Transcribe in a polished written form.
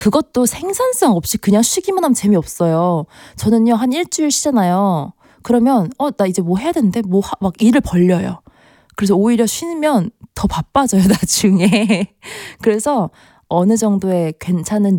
그것도 생산성 없이 그냥 쉬기만 하면 재미없어요. 저는요, 한 일주일 쉬잖아요. 그러면 나 이제 뭐 해야 되는데 막 일을 벌려요. 그래서 오히려 쉬면 더 바빠져요, 나중에. 그래서 어느 정도의 괜찮은